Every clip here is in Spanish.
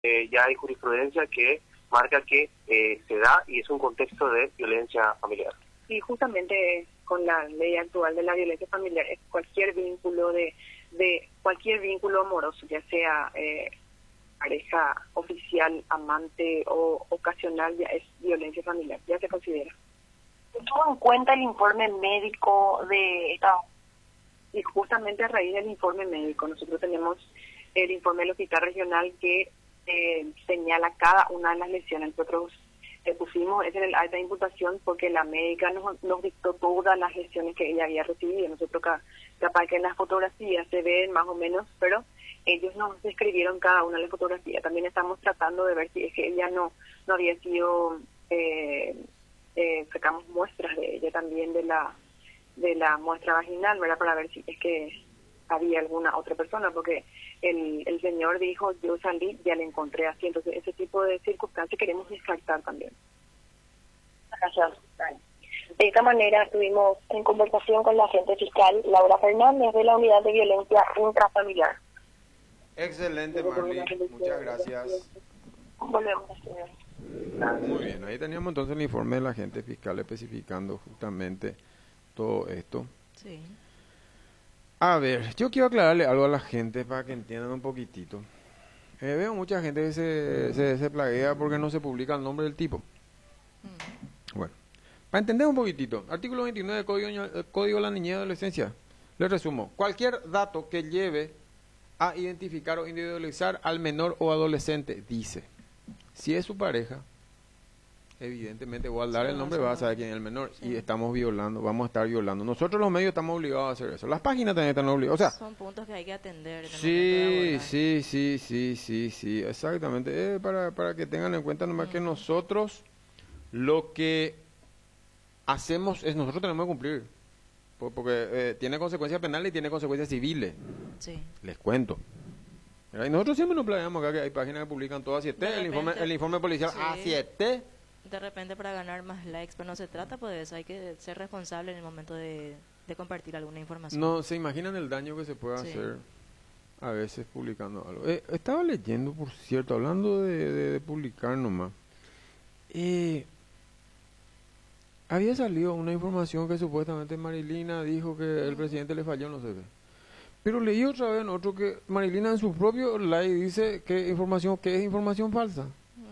ya hay jurisprudencia que marca que se da y es un contexto de violencia familiar. Y justamente con la ley actual de la violencia familiar, es cualquier vínculo de cualquier vínculo amoroso, ya sea pareja oficial, amante o ocasional, ya es violencia familiar, ya se considera. ¿Tuvo en cuenta el informe médico de esta? Y justamente a raíz del informe médico, nosotros tenemos el informe del hospital regional que señala cada una de las lesiones. Nosotros pusimos es en el alta de imputación porque la médica nos dictó todas las lesiones que ella había recibido. Nosotros capaz que en las fotografías se ven más o menos, pero ellos nos describieron cada una de las fotografías. También estamos tratando de ver si es que ella no había sido, sacamos muestras de ella también de la muestra vaginal, ¿verdad? Para ver si es que había alguna otra persona, porque el señor dijo, yo salí, ya le encontré así. Entonces, ese tipo de circunstancias queremos descartar también. Gracias. De esta manera estuvimos en conversación con la agente fiscal Laura Fernández de la Unidad de Violencia Intrafamiliar. Excelente, Marley. Muchas gracias. Volvemos, señor. Muy bien, ahí teníamos entonces el informe de la agente fiscal especificando justamente todo esto. Sí. A ver, yo quiero aclararle algo a la gente para que entiendan un poquitito. Veo mucha gente que se plaguea porque no se publica el nombre del tipo. Bueno, para entender un poquitito, artículo 29 del Código de la Niñez y Adolescencia, les resumo. Cualquier dato que lleve a identificar o individualizar al menor o adolescente, dice, si es su pareja, evidentemente voy a dar el nombre, va a saber quién es el menor, y estamos violando, vamos a estar violando. Nosotros los medios estamos obligados a hacer eso. Las páginas también están obligadas. O sea, son puntos que hay que atender. Sí, exactamente. Para que tengan en cuenta nomás que nosotros lo que hacemos es, nosotros tenemos que cumplir. Porque tiene consecuencias penales y tiene consecuencias civiles. Sí. Les cuento. Y nosotros siempre nos planeamos acá que hay páginas que publican todo a 7, el informe policial a 7. De repente para ganar más likes, pero no se trata pues de eso, hay que ser responsable en el momento de compartir alguna información. No, se imaginan el daño que se puede hacer a veces publicando algo. Estaba leyendo, por cierto, hablando de publicar nomás. Había salido una información que supuestamente Marilina dijo que el presidente le falló, no sé qué. Pero leí otra vez en otro que Marilina en su propio live dice que es información falsa.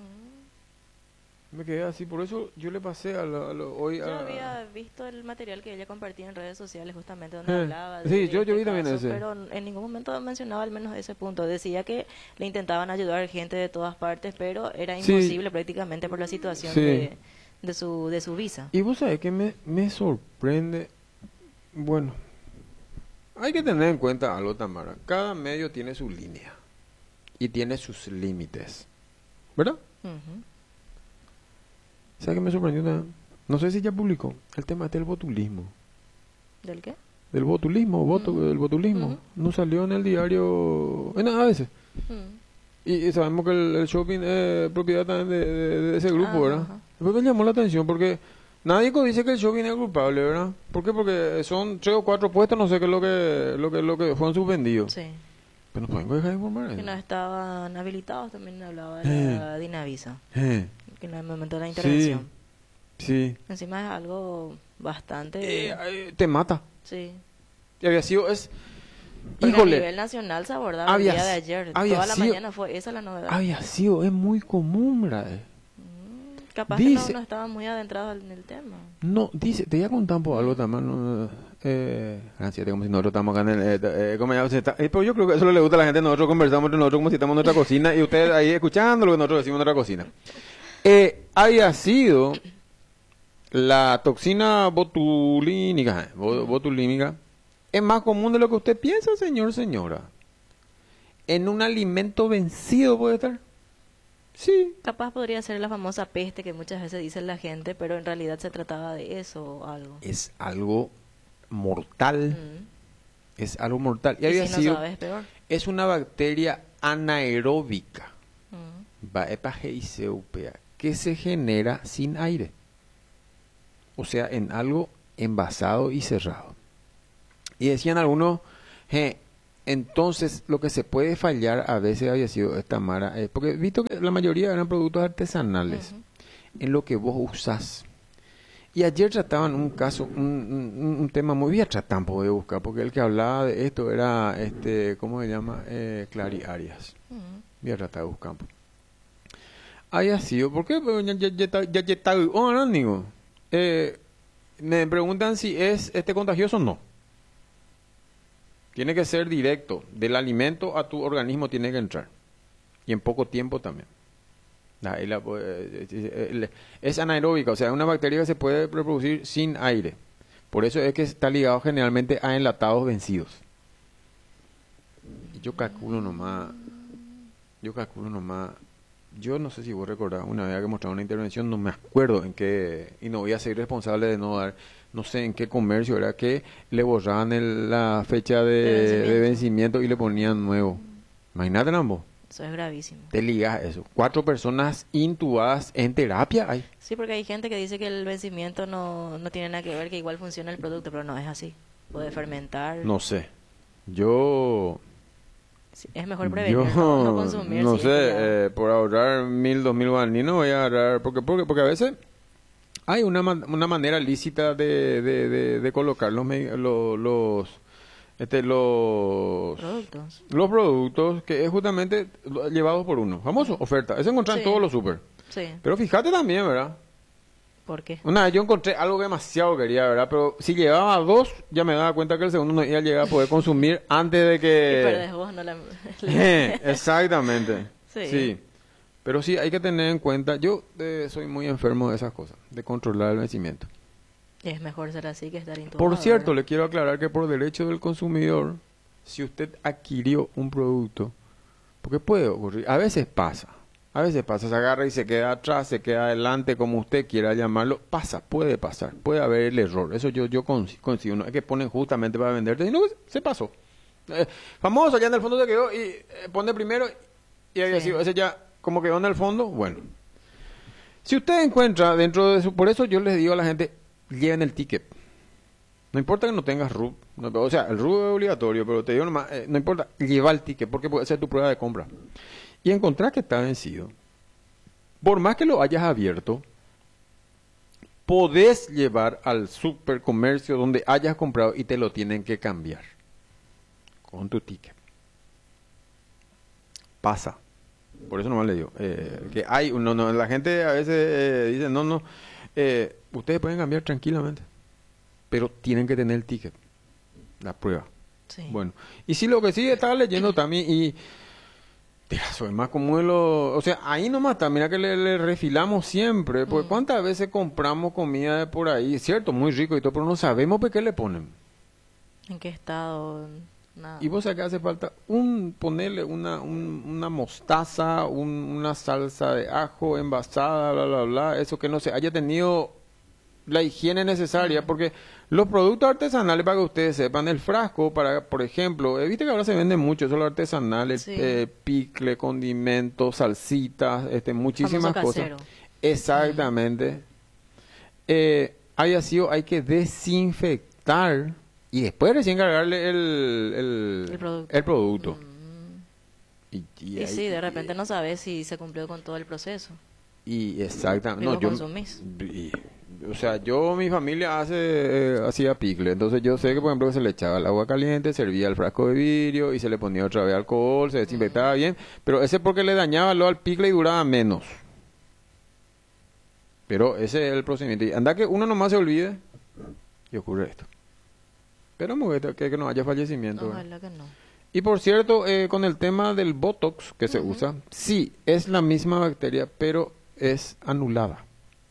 Me quedé así, por eso yo le pasé hoy Yo había visto el material que ella compartía en redes sociales justamente donde hablaba de sí, yo vi caso, también ese. Pero en ningún momento mencionaba al menos ese punto. Decía que le intentaban ayudar gente de todas partes, pero era imposible prácticamente por la situación de su visa. Y vos sabés que me sorprende, bueno, hay que tener en cuenta algo, Tamara. Cada medio tiene su línea y tiene sus límites, ¿verdad? ¿Sabes qué me sorprendió también? No sé si ya publicó el tema del botulismo. ¿Del qué? Del botulismo, del botulismo. No salió en el diario, a veces. Y sabemos que el shopping es propiedad también de ese grupo, ¿verdad? Después me llamó la atención porque nadie dice que el shopping es culpable, ¿verdad? ¿Por qué? Porque son 3 o 4 puestos, no sé qué es lo que fueron suspendidos. Sí. Pero no pueden dejar de informar. Que no estaban habilitados, también hablaba de la Dinavisa. Que en el momento de la intervención. Sí. Encima es algo bastante... te mata. Sí. Y había sido, porque híjole. A nivel nacional se abordaba el día de ayer. Toda la mañana fue esa la novedad. Había sido, es muy común, ¿verdad? Capaz dice, que no estaba muy adentrado en el tema. No, dice, te voy a contar un poco algo también. Gracias, como si nosotros estamos acá en el... pero yo creo que eso le gusta a la gente. Nosotros conversamos entre nosotros como si estamos en nuestra cocina y ustedes ahí escuchando lo que nosotros decimos en nuestra cocina. Había sido la toxina botulínica. Botulínica es más común de lo que usted piensa, señora. En un alimento vencido puede estar. Sí. Capaz podría ser la famosa peste que muchas veces dice la gente, pero en realidad se trataba de eso o algo. Es algo mortal. Es algo mortal. Y había si no sido, sabes, peor. Es una bacteria anaeróbica. Baepageiseupa, que se genera sin aire. O sea, en algo envasado y cerrado. Y decían algunos, Entonces, lo que se puede fallar a veces había sido esta Mara, porque he visto que la mayoría eran productos artesanales, en lo que vos usás. Y ayer trataban un caso, un tema muy bien tratado, podía buscar, porque el que hablaba de esto era, ¿cómo se llama? Clary Arias. Voy a tratar de buscar. Haya sido, ¿por qué? Ya está, no digo. Me preguntan si es contagioso o no. Tiene que ser directo, del alimento a tu organismo tiene que entrar. Y en poco tiempo también. Es anaeróbica, o sea, es una bacteria que se puede reproducir sin aire. Por eso es que está ligado generalmente a enlatados vencidos. Y yo calculo nomás, yo no sé si vos recordás una vez que mostraron una intervención, no me acuerdo en qué, y no voy a ser responsable de no dar, no sé en qué comercio era que le borraban la fecha de vencimiento y le ponían nuevo. Imagínate, ambos. Eso es gravísimo. Te ligas eso. 4 personas intubadas en terapia hay. Sí, porque hay gente que dice que el vencimiento no tiene nada que ver, que igual funciona el producto, pero no es así. Puede fermentar. No sé. Yo... Sí, es mejor prevenir, no consumir. No sé, por ahorrar 1.000, 2.000 guaraníes no voy a agarrar... Porque a veces hay una manera lícita de colocar los productos que es justamente llevados por uno. Famoso, oferta. Eso encontré en todos los super. Sí. Pero fíjate también, ¿verdad? ¿Por qué? Una vez yo encontré algo que demasiado quería, ¿verdad? Pero si llevaba 2, ya me daba cuenta que el segundo no iba a llegar a poder consumir antes de que... Y perdés vos, no la... Exactamente. Sí. Pero sí, hay que tener en cuenta... Yo soy muy enfermo de esas cosas, de controlar el vencimiento. Es mejor ser así que estar intubado. Por cierto, ¿verdad? le quiero aclarar que por derecho del consumidor, si usted adquirió un producto, porque puede ocurrir, a veces pasa, se agarra y se queda atrás, se queda adelante, como usted quiera llamarlo, puede pasar, puede haber el error, eso yo consigo, no es que ponen justamente para venderte, sino que se pasó. Famoso, allá en el fondo se quedó y pone primero y había sido, ese ya como quedó en el fondo, bueno. Si usted encuentra dentro de su, por eso yo les digo a la gente, lleven el ticket. No importa que no tengas RUT, o sea, el RUT es obligatorio, pero te digo nomás, no importa, lleva el ticket, porque puede ser tu prueba de compra. Y encontrar que está vencido. Por más que lo hayas abierto, podés llevar al supercomercio donde hayas comprado y te lo tienen que cambiar. Con tu ticket. Pasa. Por eso nomás le digo, que hay, la gente a veces dice, ustedes pueden cambiar tranquilamente, pero tienen que tener el ticket, la prueba. Sí. Bueno, y si lo que sí estaba leyendo también, y soy más común o sea, ahí nomás también, mira que le refilamos siempre, pues cuántas veces compramos comida de por ahí, es cierto, muy rico y todo, pero no sabemos por qué le ponen. ¿En qué estado? Nada. Y vos sabés que hace falta ponerle una mostaza, una salsa de ajo envasada, bla, bla, bla, eso que no se haya tenido la higiene necesaria, porque los productos artesanales, para que ustedes sepan, el frasco, por ejemplo, viste que ahora se vende mucho, eso lo artesanal, picle, condimentos, salsitas, muchísimas cosas. Exactamente. Hay que desinfectar y después recién cargarle el producto. Y sí, de repente no sabes si se cumplió con todo el proceso. Y exactamente. No, yo consumís. O sea, mi familia hacía picle, entonces yo sé que, por ejemplo, que se le echaba el agua caliente, servía el frasco de vidrio y se le ponía otra vez alcohol, se desinfectaba bien, pero ese porque le dañaba lo al picle y duraba menos. Pero ese es el procedimiento. Y anda que uno nomás se olvide y ocurre esto. Esperamos que no haya fallecimiento. Ojalá que no. Y por cierto, con el tema del Botox que se usa, sí, es la misma bacteria, pero es anulada.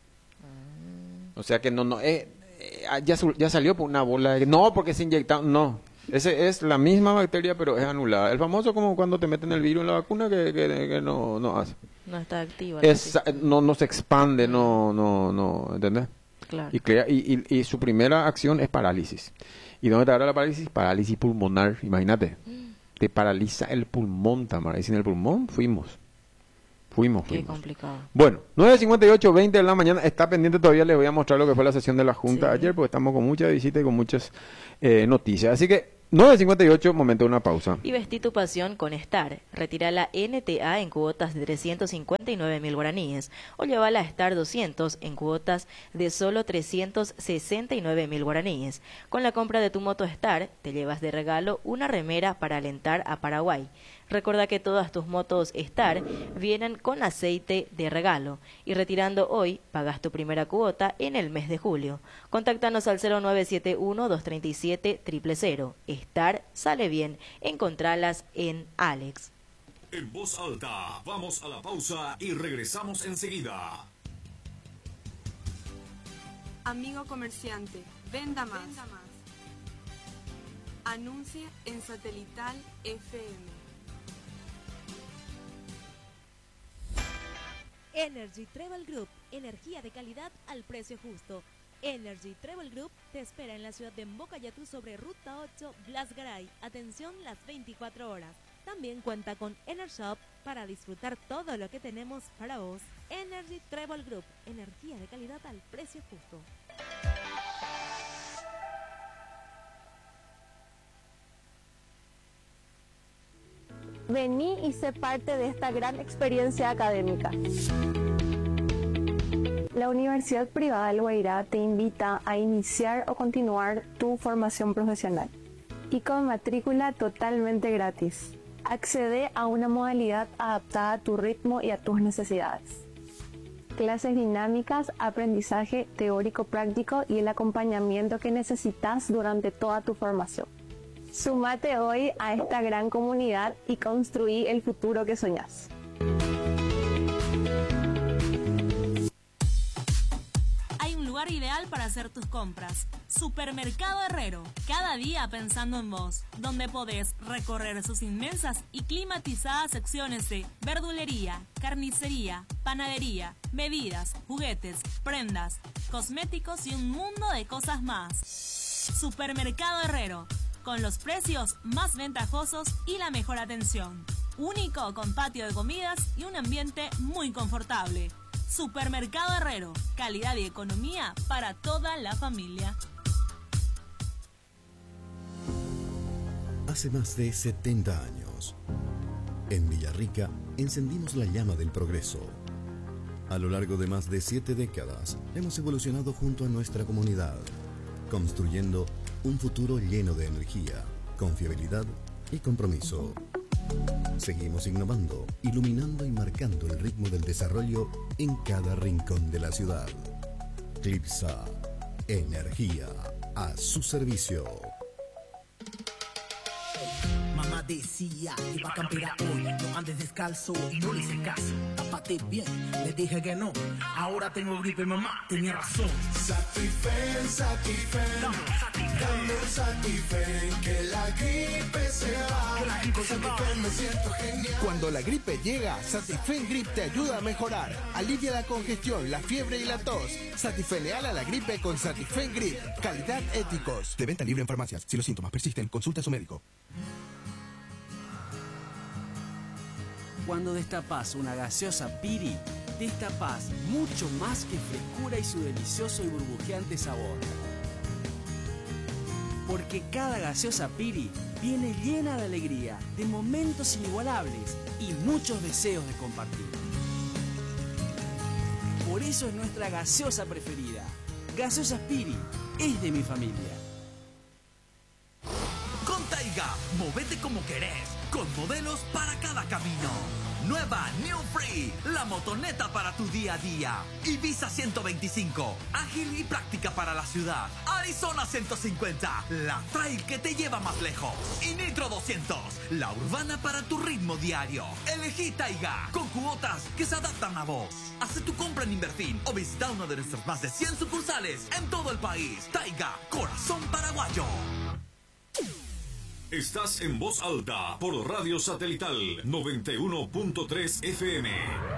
O sea que ya salió por una bola de... No, porque se inyectaron... No, ese es la misma bacteria, pero es anulada. El famoso como cuando te meten el virus en la vacuna que no hace. No está activa. No se expande, ¿entendés? Claro. Y su primera acción es parálisis. ¿Y dónde te agarra la parálisis? Parálisis pulmonar, imagínate. Te paraliza el pulmón, Tamara. Y sin el pulmón, fuimos. Qué complicado. Bueno, 9:58, 20 de la mañana. Está pendiente todavía, les voy a mostrar lo que fue la sesión de la Junta ayer, porque estamos con muchas visitas y con muchas noticias. Así que 9:58, momento de una pausa. Y vestí tu pasión con Star. Retira la NTA en cuotas de 359.000 guaraníes o lleva la Star 200 en cuotas de solo 369.000 guaraníes. Con la compra de tu moto Star, te llevas de regalo una remera para alentar a Paraguay. Recuerda que todas tus motos Star vienen con aceite de regalo y retirando hoy pagas tu primera cuota en el mes de julio. Contáctanos al 0971-237-000. Star sale bien. Encontralas en Alex. En voz alta, vamos a la pausa y regresamos enseguida. Amigo comerciante, venda más. Anuncie en Satelital FM. Energy Travel Group, energía de calidad al precio justo. Energy Travel Group te espera en la ciudad de Mbocayatú sobre Ruta 8, Blas Garay. Atención las 24 horas. También cuenta con EnerShop para disfrutar todo lo que tenemos para vos. Energy Travel Group, energía de calidad al precio justo. Vení y sé parte de esta gran experiencia académica. La Universidad Privada del Guairá te invita a iniciar o continuar tu formación profesional y con matrícula totalmente gratis. Accede a una modalidad adaptada a tu ritmo y a tus necesidades. Clases dinámicas, aprendizaje teórico-práctico y el acompañamiento que necesitas durante toda tu formación. Súmate hoy a esta gran comunidad y construí el futuro que soñás. Hay un lugar ideal para hacer tus compras. Supermercado Herrero, cada día pensando en vos, donde podés recorrer sus inmensas y climatizadas secciones de verdulería, carnicería, panadería, bebidas, juguetes, prendas, cosméticos y un mundo de cosas más. Supermercado Herrero, con los precios más ventajosos y la mejor atención. Único con patio de comidas y un ambiente muy confortable. Supermercado Herrero, calidad y economía para toda la familia. Hace más de 70 años, en Villarrica encendimos la llama del progreso. A lo largo de más de 7 décadas, hemos evolucionado junto a nuestra comunidad, construyendo un futuro lleno de energía, confiabilidad y compromiso. Seguimos innovando, iluminando y marcando el ritmo del desarrollo en cada rincón de la ciudad. Clipsa, energía a su servicio. Mamá decía que va a campear hoy, no andes descalzo y no le hice caso. Tápate bien, le dije que no, ahora tengo gripe, mamá tenía razón. Satifen, dame un Satifen, que la gripe se va. Con Satifen me siento genial. Cuando la gripe llega, Satifen Grip te ayuda a mejorar. Alivia la congestión, la fiebre y la tos. Satifeneal a la gripe con Satifen Grip. Calidad éticos. De venta libre en farmacias. Si los síntomas persisten, consulta a su médico. Cuando destapas una gaseosa Piri, destapas mucho más que frescura y su delicioso y burbujeante sabor. Porque cada gaseosa Piri viene llena de alegría, de momentos inigualables y muchos deseos de compartir. Por eso es nuestra gaseosa preferida. Gaseosa Piri es de mi familia. Con Taiga, movete como querés, con modelos para cada camino. Nueva New Free, la motoneta para tu día a día. Ibiza 125, ágil y práctica para la ciudad. Arizona 150, la trail que te lleva más lejos. Y Nitro 200, la urbana para tu ritmo diario. Elegí Taiga, con cuotas que se adaptan a vos. Haz tu compra en Inverfin o visita uno de nuestros más de 100 sucursales en todo el país. Taiga, corazón paraguayo. Estás en voz alta por Radio Satelital 91.3 FM.